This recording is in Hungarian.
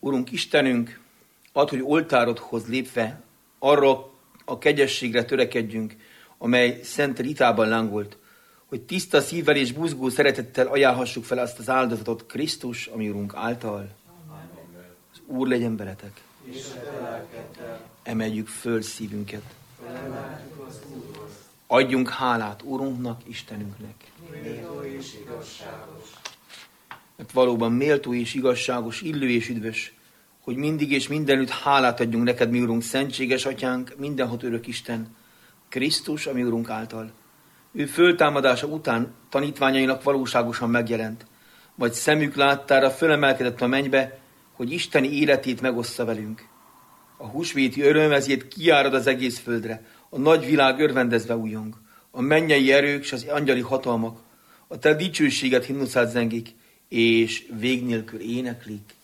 Urunk Istenünk, add, hogy oltárodhoz lépve arra a kegyességre törekedjünk, amely szent ritában lángolt, hogy tiszta szívvel és buzgó szeretettel ajánlhassuk fel azt az áldozatot Krisztus, ami Urunk által. Az Úr legyen veletek. Emeljük föl szívünket. Adjunk hálát Urunknak, Istenünknek. Mert valóban méltó és igazságos, illő és üdvös, hogy mindig és mindenütt hálát adjunk neked, mi Urunk, szentséges Atyánk, mindenhat örök Isten, Krisztus, ami Urunk által. Ő föltámadása után tanítványainak valóságosan megjelent, majd szemük láttára fölemelkedett a mennybe, hogy Isteni életét megossza velünk. A húsvéti öröm ezért kiárad az egész földre, a nagy világ örvendezve újjong, a mennyei erők és az angyali hatalmak, a te dicsőséget himnuszát zengik, és vég nélkül éneklik.